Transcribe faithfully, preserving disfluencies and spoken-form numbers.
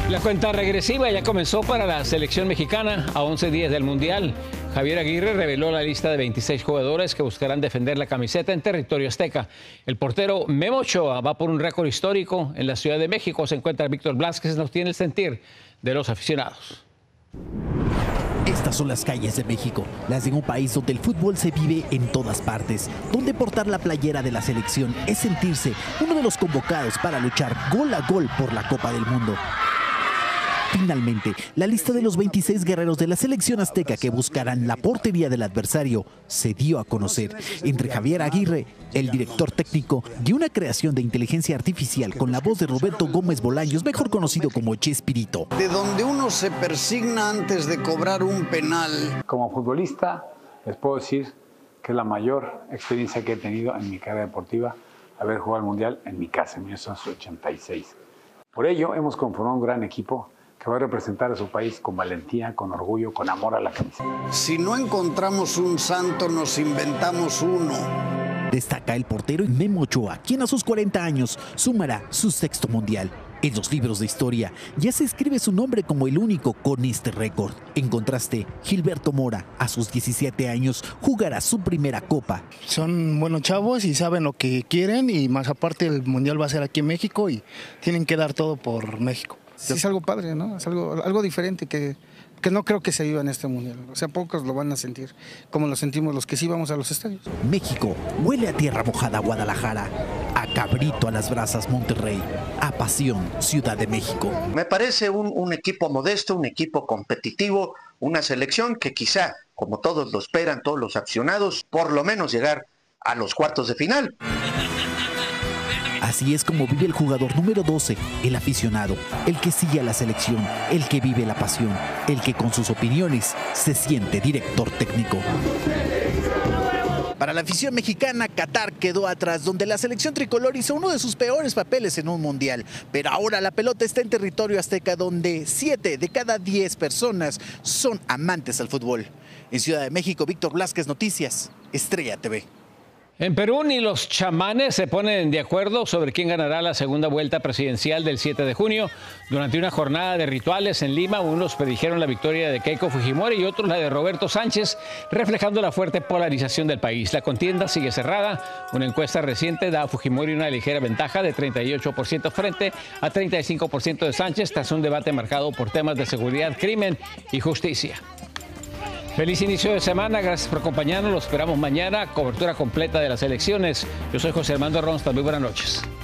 La cuenta regresiva ya comenzó para la selección mexicana a once días del Mundial. Javier Aguirre reveló la lista de veintiséis jugadores que buscarán defender la camiseta en territorio azteca. El portero Memo Ochoa va por un récord histórico. En la Ciudad de México se encuentra Víctor Blázquez, nos tiene el sentir de los aficionados. Estas son las calles de México, las de un país donde el fútbol se vive en todas partes, donde portar la playera de la selección es sentirse uno de los convocados para luchar gol a gol por la Copa del Mundo. Finalmente, la lista de los veintiséis guerreros de la selección azteca que buscarán la portería del adversario se dio a conocer. Entre Javier Aguirre, el director técnico, y una creación de inteligencia artificial con la voz de Roberto Gómez Bolaños, mejor conocido como Chespirito. De donde uno se persigna antes de cobrar un penal. Como futbolista, les puedo decir que es la mayor experiencia que he tenido en mi carrera deportiva, haber jugado al Mundial en mi casa, en mil novecientos ochenta y seis. Por ello, hemos conformado un gran equipo que va a representar a su país con valentía, con orgullo, con amor a la camiseta. Si no encontramos un santo, nos inventamos uno. Destaca el portero Memo Ochoa, quien a sus cuarenta años sumará su sexto mundial. En los libros de historia ya se escribe su nombre como el único con este récord. En contraste, Gilberto Mora, a sus diecisiete años, jugará su primera copa. Son buenos chavos y saben lo que quieren, y más aparte el mundial va a ser aquí en México y tienen que dar todo por México. Sí, es algo padre, ¿no? Es algo, algo diferente que, que no creo que se viva en este mundial. O sea, pocos lo van a sentir, como lo sentimos los que sí vamos a los estadios. México huele a tierra mojada Guadalajara, a cabrito a las brasas Monterrey, a pasión Ciudad de México. Me parece un, un equipo modesto, un equipo competitivo, una selección que quizá, como todos lo esperan, todos los aficionados, por lo menos llegar a los cuartos de final. Así es como vive el jugador número doce, el aficionado, el que sigue a la selección, el que vive la pasión, el que con sus opiniones se siente director técnico. Para la afición mexicana, Qatar quedó atrás, donde la selección tricolor hizo uno de sus peores papeles en un mundial. Pero ahora la pelota está en territorio azteca, donde siete de cada diez personas son amantes al fútbol. En Ciudad de México, Víctor Blázquez, Noticias, Estrella T V. En Perú ni los chamanes se ponen de acuerdo sobre quién ganará la segunda vuelta presidencial del siete de junio. Durante una jornada de rituales en Lima, unos predijeron la victoria de Keiko Fujimori y otros la de Roberto Sánchez, reflejando la fuerte polarización del país. La contienda sigue cerrada. Una encuesta reciente da a Fujimori una ligera ventaja de treinta y ocho por ciento frente a treinta y cinco por ciento de Sánchez, tras un debate marcado por temas de seguridad, crimen y justicia. Feliz inicio de semana, gracias por acompañarnos, lo esperamos mañana, cobertura completa de las elecciones. Yo soy José Armando Ronsta, muy buenas noches.